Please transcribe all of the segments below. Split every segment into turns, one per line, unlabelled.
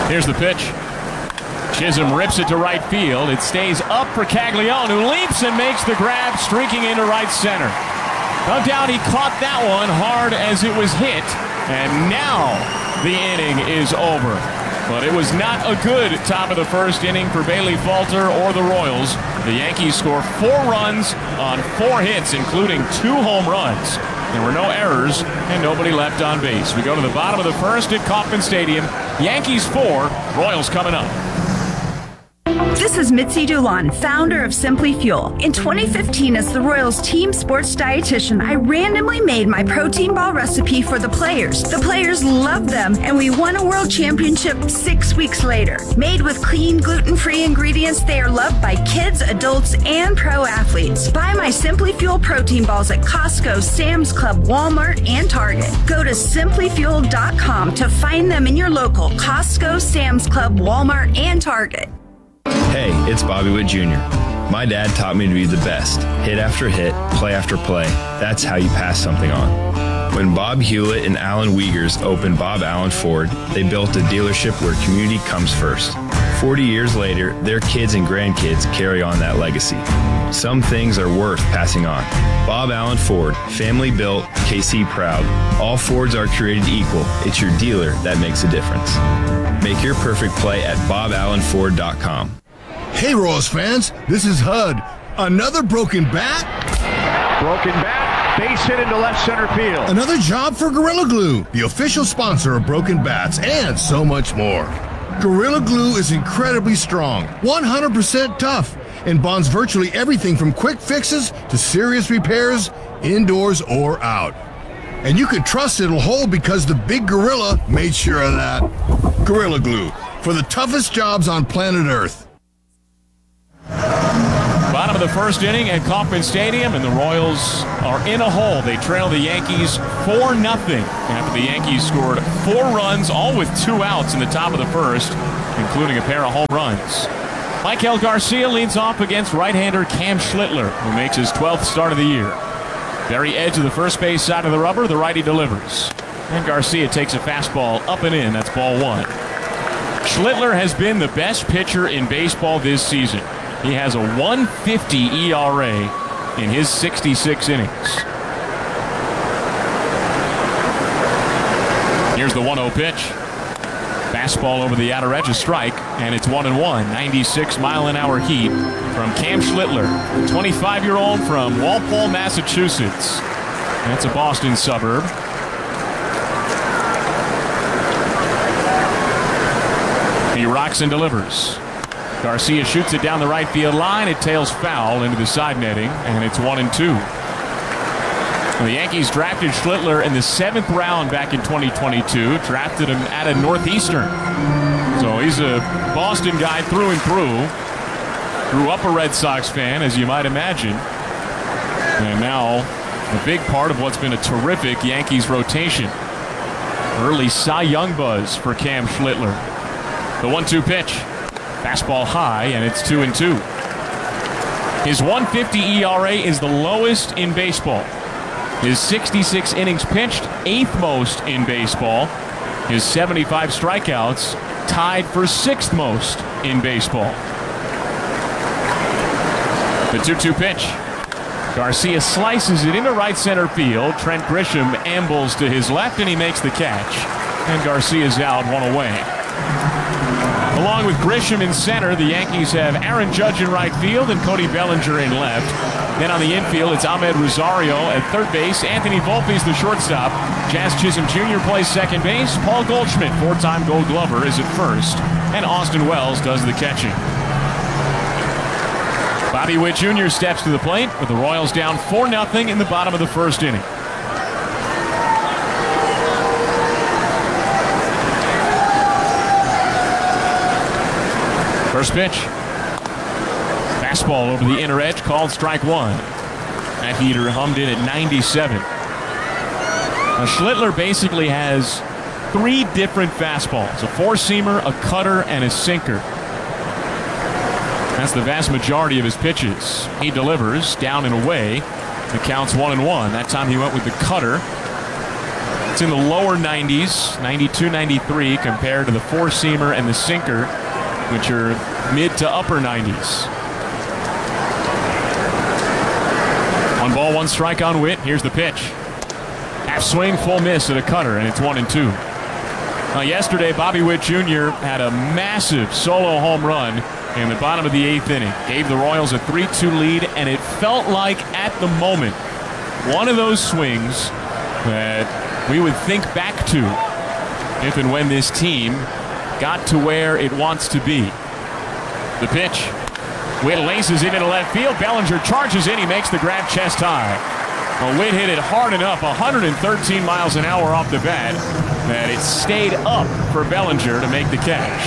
Here's the pitch. Chisholm rips it to right field. It stays up for Caglione, who leaps and makes the grab, streaking into right center. No doubt he caught that one hard as it was hit, and now the inning is over. But it was not a good top of the first inning for Bailey Falter or the Royals. The Yankees score 4 runs on 4 hits, including 2 home runs. There were no errors and nobody left on base. We go to the bottom of the first at Kauffman Stadium. Yankees 4, Royals coming up.
This is Mitzi Dulon, founder of Simply Fuel. In 2015, as the Royals team sports dietitian, I randomly made my protein ball recipe for the players. The players loved them, and we won a world championship 6 weeks later. Made with clean, gluten-free ingredients, they are loved by kids, adults, and pro athletes. Buy my Simply Fuel protein balls at Costco, Sam's Club, Walmart, and Target. Go to simplyfuel.com to find them in your local Costco, Sam's Club, Walmart, and Target.
Hey, it's Bobby Witt Jr. My dad taught me to be the best. Hit after hit, play after play. That's how you pass something on. When Bob Hewlett and Alan Wiegers opened Bob Allen Ford, they built a dealership where community comes first. 40 years later, their kids and grandkids carry on that legacy. Some things are worth passing on. Bob Allen Ford, family built, KC proud. All Fords are created equal. It's your dealer that makes a difference. Make your perfect play at boballenford.com.
Hey, Royals fans, this is HUD. Another broken bat?
Broken bat, base hit into left center field.
Another job for Gorilla Glue, the official sponsor of Broken Bats, and so much more. Gorilla Glue is incredibly strong, 100% tough, and bonds virtually everything from quick fixes to serious repairs, indoors or out. And you can trust it'll hold because the big gorilla made sure of that. Gorilla Glue, for the toughest jobs on planet Earth.
Bottom of the first inning at Kauffman Stadium, and the Royals are in a hole. They trail the Yankees 4-0 after the Yankees scored 4 runs, all with 2 outs in the top of the first, including a pair of home runs. Michael Garcia leads off against right-hander Cam Schlittler, who makes his 12th start of the year. Very edge of the first base side of the rubber, the righty delivers. And Garcia takes a fastball up and in. That's ball 1. Schlittler has been the best pitcher in baseball this season. He has a 1.50 ERA in his 66 innings. Here's the 1-0 pitch. Fastball over the outer edge, a strike, and it's 1-1. 96-mile-an-hour heat from Cam Schlittler, 25-year-old from Walpole, Massachusetts. That's a Boston suburb. He rocks and delivers. Garcia shoots it down the right field line. It tails foul into the side netting, and it's 1-2. The Yankees drafted Schlittler in the 7th round back in 2022. Drafted him out of Northeastern. So he's a Boston guy through and through. Grew up a Red Sox fan, as you might imagine. And now a big part of what's been a terrific Yankees rotation. Early Cy Young buzz for Cam Schlittler. The 1-2 pitch. Fastball high, and it's 2-2. His 1.50 ERA is the lowest in baseball. His 66 innings pitched, 8th most in baseball. His 75 strikeouts tied for 6th most in baseball. The 2-2 pitch. Garcia slices it into right center field. Trent Grisham ambles to his left, and he makes the catch. And Garcia's out, 1 away. Along with Grisham in center, the Yankees have Aaron Judge in right field and Cody Bellinger in left. Then on the infield, it's Ahmed Rosario at third base. Anthony Volpe's the shortstop. Jazz Chisholm Jr. plays second base. Paul Goldschmidt, 4-time Gold Glover, is at first. And Austin Wells does the catching. Bobby Witt Jr. steps to the plate with the Royals down 4-0 in the bottom of the first inning. First pitch. Fastball over the inner edge, called strike 1. That heater hummed in at 97. Now Schlittler basically has 3 different fastballs. A 4-seamer, a cutter, and a sinker. That's the vast majority of his pitches. He delivers down and away. The count's 1-1. That time he went with the cutter. It's in the lower 90s, 92, 93, compared to the four-seamer and the sinker, which are mid to upper 90s. 1 ball, 1 strike on Witt. Here's the pitch. Half swing, full miss at a cutter, and it's 1-2. Yesterday, Bobby Witt Jr. had a massive solo home run in the bottom of the 8th inning. Gave the Royals a 3-2 lead, and it felt like, at the moment, one of those swings that we would think back to if and when this team got to where it wants to be. The pitch. Witt laces it into left field. Bellinger charges in. He makes the grab chest high. Well, Witt hit it hard enough, 113 miles an hour off the bat, that it stayed up for Bellinger to make the catch.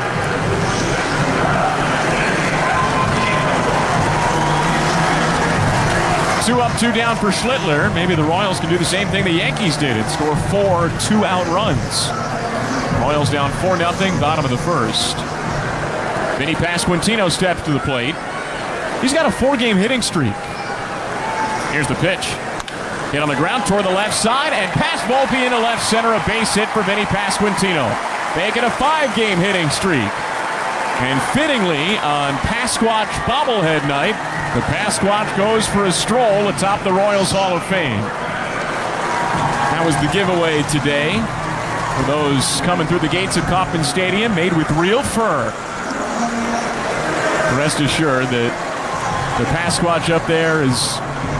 Two up, 2 down for Schlittler. Maybe the Royals can do the same thing the Yankees did and score 4 two-out runs. Royals down 4-0, bottom of the first. Vinny Pasquantino steps to the plate. He's got a 4-game hitting streak. Here's the pitch. Hit on the ground toward the left side and past Volpe into left center. A base hit for Vinny Pasquantino. Make it a 5-game hitting streak. And fittingly, on Pasquatch bobblehead night, the Pasquatch goes for a stroll atop the Royals Hall of Fame. That was the giveaway today for those coming through the gates of Kauffman Stadium, made with real fur. Rest assured that the Pasquatch up there is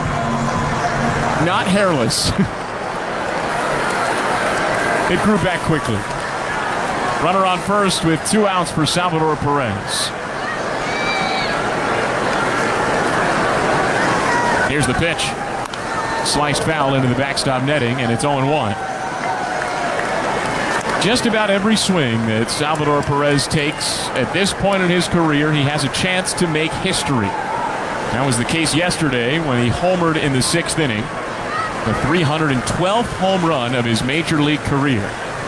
not hairless. It grew back quickly. Runner on first with 2 outs for Salvador Perez. Here's the pitch. Sliced foul into the backstop netting, and it's 0-1. Just about every swing that Salvador Perez takes at this point in his career, he has a chance to make history. That was the case yesterday when he homered in the 6th inning. The 312th home run of his major league career.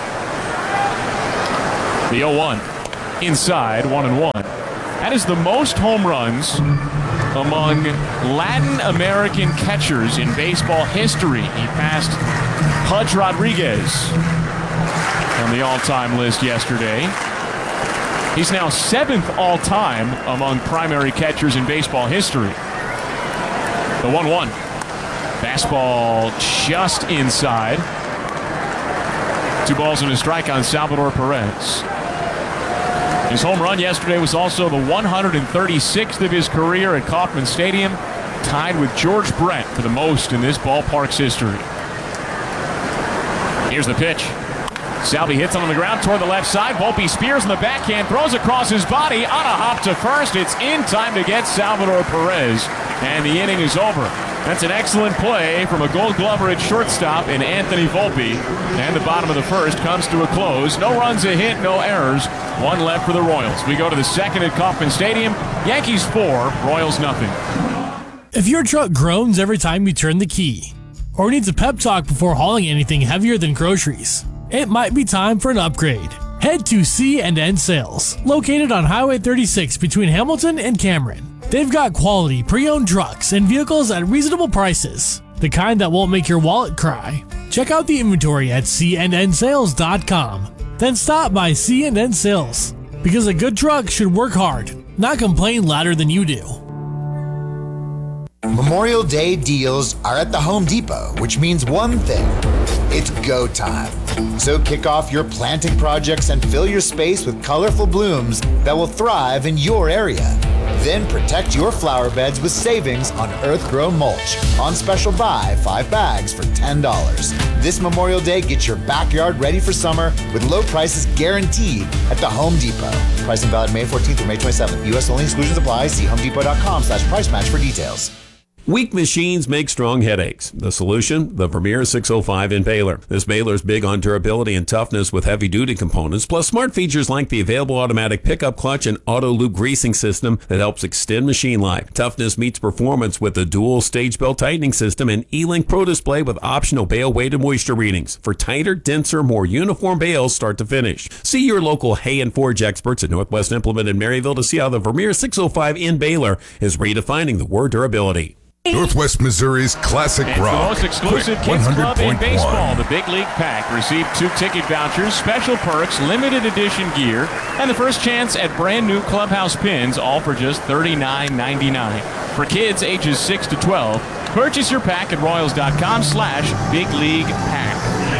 The 0-1. Inside, 1-1. That is the most home runs among Latin American catchers in baseball history. He passed Pudge Rodriguez on the all-time list yesterday. He's now 7th all-time among primary catchers in baseball history. The 1-1. Fastball just inside. 2 balls and a strike on Salvador Perez. His home run yesterday was also the 136th of his career at Kauffman Stadium, tied with George Brett for the most in this ballpark's history. Here's the pitch. Salvi hits on the ground toward the left side. Volpe spears in the backhand, throws across his body on a hop to first. It's in time to get Salvador Perez, and the inning is over. That's an excellent play from a Gold Glover at shortstop in Anthony Volpe. And the bottom of the first comes to a close. No runs, a hit, no errors. 1 left for the Royals. We go to the 2nd at Kauffman Stadium. Yankees 4, Royals nothing.
If your truck groans every time you turn the key, or needs a pep talk before hauling anything heavier than groceries, it might be time for an upgrade. Head to C&N Sales, located on Highway 36 between Hamilton and Cameron. They've got quality pre-owned trucks and vehicles at reasonable prices, the kind that won't make your wallet cry. Check out the inventory at cnnsales.com. Then stop by C&N Sales, because a good truck should work hard, not complain louder than you do.
Memorial Day deals are at the Home Depot, which means one thing. It's go time. So kick off your planting projects and fill your space with colorful blooms that will thrive in your area. Then protect your flower beds with savings on earth-grown mulch. On special buy, 5 bags for $10. This Memorial Day, get your backyard ready for summer with low prices guaranteed at the Home Depot. Pricing valid May 14th through May 27th. U.S. only, exclusions apply. See homedepot.com/price match for details.
Weak machines make strong headaches. The solution? The Vermeer 605 in Baylor. This Baylor's big on durability and toughness with heavy-duty components, plus smart features like the available automatic pickup clutch and auto-loop greasing system that helps extend machine life. Toughness meets performance with the dual stage belt tightening system and E-Link Pro display with optional bale weight and moisture readings for tighter, denser, more uniform bales start to finish. See your local Hay and Forge experts at Northwest Implement in Maryville to see how the Vermeer 605 in Baylor is redefining the word durability.
Northwest Missouri's classic
It's
rock.
the most exclusive
Quick
kids club in
100.1.
baseball. The Big League Pack. Receive 2 ticket vouchers, special perks, limited edition gear, and the first chance at brand new clubhouse pins, all for just $39.99. For kids ages 6 to 12, purchase your pack at Royals.com/Big League Pack.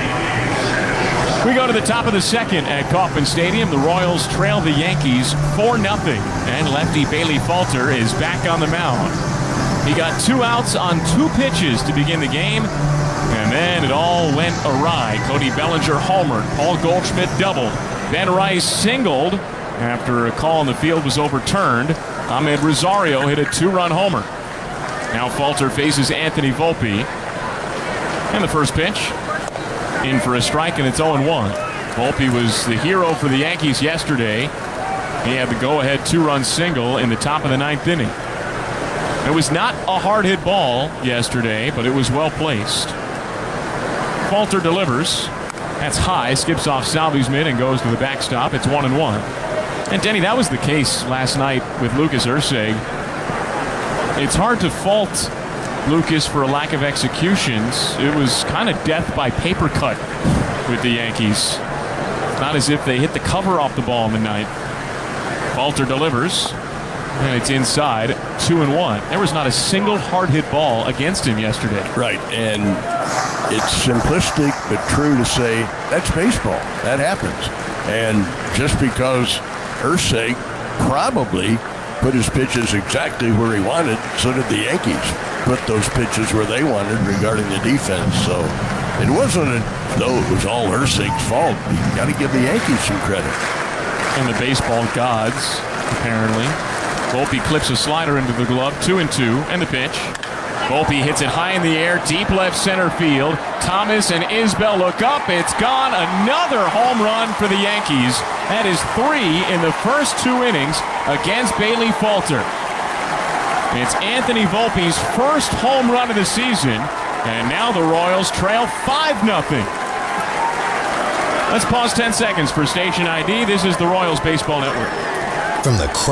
We go to the top of the second at Kauffman Stadium. The Royals trail the Yankees 4-0, and lefty Bailey Falter is back on the mound. He got 2 outs on 2 pitches to begin the game, and then it all went awry. Cody Bellinger homered, Paul Goldschmidt doubled, Ben Rice singled after a call in the field was overturned. Ahmed Rosario hit a 2-run homer. Now Falter faces Anthony Volpe, and the first pitch in for a strike, and it's 0-1. Volpe was the hero for the Yankees yesterday. He had the go-ahead 2-run single in the top of the 9th inning. It was not a hard-hit ball yesterday, but it was well-placed. Falter delivers. That's high, skips off Salvi's mid and goes to the backstop. It's 1-1. And Denny, that was the case last night with Lucas Erceg. It's hard to fault Lucas for a lack of executions. It was kind of death by paper cut with the Yankees. Not as if they hit the cover off the ball in the ninth. Falter delivers, and it's inside, 2-1. There was not a single hard-hit ball against him yesterday.
Right, and it's simplistic but true to say that's baseball. That happens. And just because Erceg probably put his pitches exactly where he wanted, so did the Yankees put those pitches where they wanted regarding the defense. So it wasn't as though it was all Erceg's fault. You got to give the Yankees some credit.
And the baseball gods, apparently. Volpe clips a slider into the glove, 2-2, and the pitch. Volpe hits it high in the air, deep left center field. Thomas and Isbell look up. It's gone. Another home run for the Yankees. That is 3 in the first 2 innings against Bailey Falter. It's Anthony Volpe's first home run of the season, and now the Royals trail 5-0. Let's pause 10 seconds for station ID. This is the Royals Baseball Network.
From the